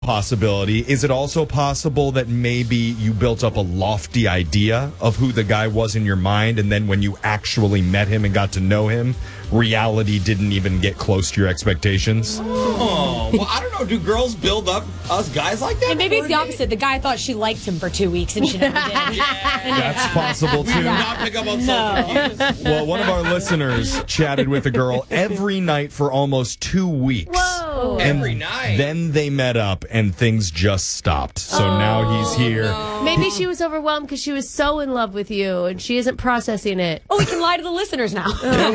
possibility. Is it also possible that maybe you built up a lofty idea of who the guy was in your mind, and then when you actually met him and got to know him, reality didn't even get close to your expectations? Oh, well, I don't know. Do girls build up us guys like that? And maybe it's the opposite. The guy thought she liked him for 2 weeks and she never did. That's possible, too. Not pick up on social cues. Well, one of our listeners chatted with a girl every night for almost 2 weeks. Whoa. Every night. Then they met up and things just stopped. So now he's here. Oh. Maybe she was overwhelmed because she was so in love with you and she isn't processing it. Oh, we can lie to the listeners now.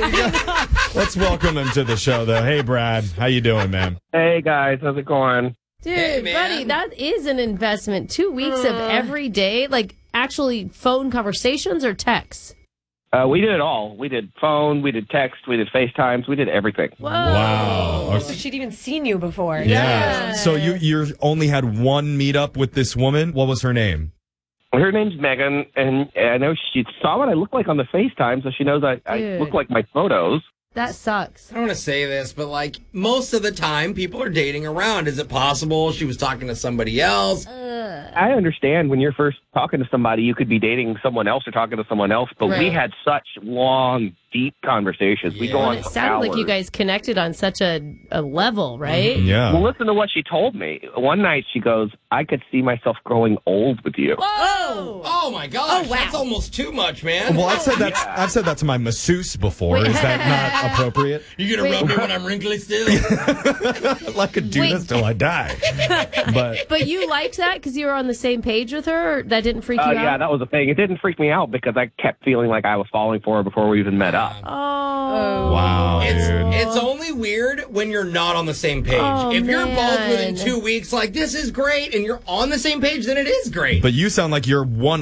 Let's welcome him to the show, though. Hey, Brad. How you doing, man? Hey guys, how's it going? Dude, Hey, man. buddy, that is an investment. 2 weeks of every day, like actually phone conversations or texts? We did it all. We did phone, we did text, we did FaceTimes, we did everything. Whoa. Wow. So she'd even seen you before. Yeah. So you only had one meetup with this woman. What was her name? Her name's Megan, and I know she saw what I look like on the FaceTime, so she knows I Dude. look like my photos. That sucks. I don't want to say this, but like most of the time, people are dating around. Is it possible she was talking to somebody else? I understand when you're first talking to somebody, you could be dating someone else or talking to someone else, but we Right. had such long, deep conversations. We go Yeah. on It for sounded like hours. you guys connected on such a level, right? Yeah. Well, listen to what she told me. One night she goes, I could see myself growing old with you. Oh. Oh my gosh, Oh, wow. that's almost too much, man. Well, I've said that to my masseuse before. Is that not appropriate? You gonna rub me when I'm wrinkly still? Like a do Wait. this till I die. But But you liked that because you were on the same page with her? Or that didn't freak you Yeah, out? that was the thing. It didn't freak me out because I kept feeling like I was falling for her before we even met up. Oh. wow, dude. It's only weird when you're not on the same page. Oh, if you're both within man. 2 weeks, like this is great, and you're on the same page, then it is great. But you sound like you're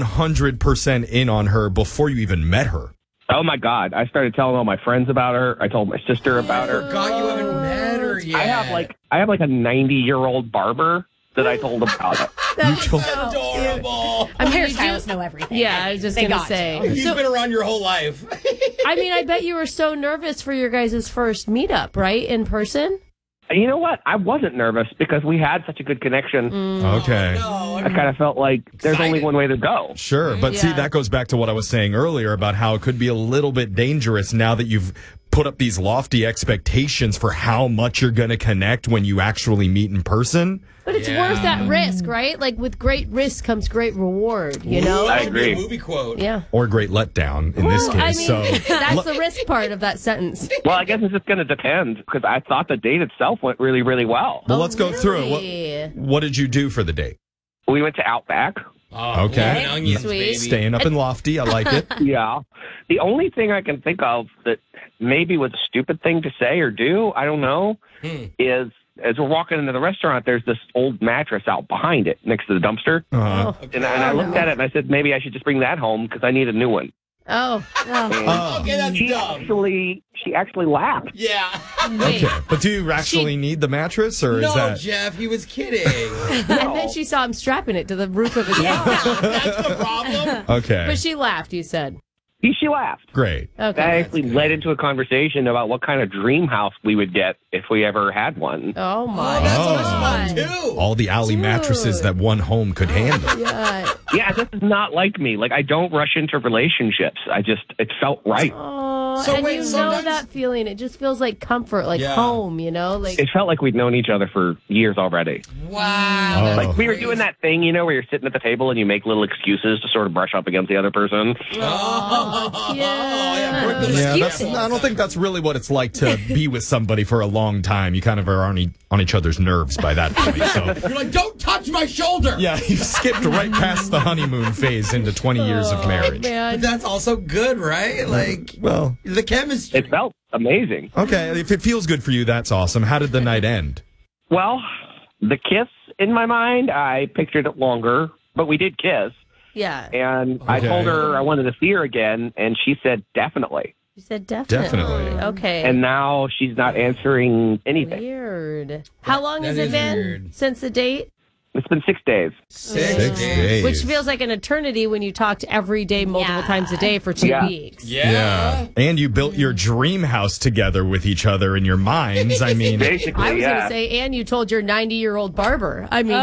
100% in on her before you even met her. Oh my God! I started telling all my friends about her. I told my sister about her. God, you haven't met her yet. I have like a 90-year-old barber that I told about it. That's so adorable. I mean, Hairstylists know everything. Yeah, I was just They going to got say. He's been around your whole life. I mean, I bet you were so nervous for your guys' first meetup, right? In person? You know what? I wasn't nervous because we had such a good connection. Okay. No, I kind of felt like there's only Excited. one way to go. Sure. But see, Yeah. that goes back to what I was saying earlier about how it could be a little bit dangerous now that you've put up these lofty expectations for how much you're going to connect when you actually meet in person. But it's worth that risk, right? Like with great risk comes great reward, you know? I That should be a agree. movie quote. Yeah. Or great letdown in this Well, case. I mean, So that's the risk part of that sentence. Well, I guess it's just going to depend because I thought the date itself went really, really well. well, let's go through it. Really? What did you do for the date? We went to Outback. Oh, Okay. and onions, Sweet. baby. Staying up in lofty. I like it. Yeah. The only thing I can think of that maybe was a stupid thing to say or do, I don't know, is as we're walking into the restaurant, there's this old mattress out behind it next to the dumpster. And I looked at it and I said, maybe I should just bring that home because I need a new one. Oh. Okay, that's She dumb. actually laughed. Yeah. Wait. Okay. But do you actually need the mattress or is No, that... Jeff, he was kidding. And then she saw him strapping it to the roof of his house. That's the problem. Okay. But she laughed, you said. She laughed. Great. Okay. That actually led into a conversation about what kind of dream house we would get if we ever had one. Oh, my That's Oh. always fun, too. All the alley mattresses that one home could handle. God. Yeah, this is not like me. Like, I don't rush into relationships. it felt right. Oh, So and wait, you know sometimes- that feeling. It just feels like comfort, like Yeah. home, you know? Like, It felt like we'd known each other for years already. Wow. Oh. that's Like, we were crazy. doing that thing, where you're sitting at the table and you make little excuses to sort of brush up against the other person. Oh, yeah. Break those Yeah, excuses. I don't think that's really what it's like to be with somebody for a long time. You kind of are on each other's nerves by that point. So, You're like, don't touch my shoulder. yeah, you skipped right past the honeymoon phase into 20 years of marriage. But man. that's also good, right? Like, Well, the chemistry. It felt amazing. okay, if it feels good for you, that's awesome. How did the night end? Well, the kiss, in my mind, I pictured it longer, but we did kiss. Yeah. And I Okay. told her I wanted to see her again, and she said definitely. You said definitely. Definitely. Okay. And now she's not answering anything. Weird. How long has That it is been weird. since the date? It's been 6 days. 6 days. Which feels like an eternity when you talked every day, multiple times a day for 2 weeks. Yeah. And you built your dream house together with each other in your minds. I mean, Basically, I was yeah. going to say, and you told your 90-year-old barber. I mean,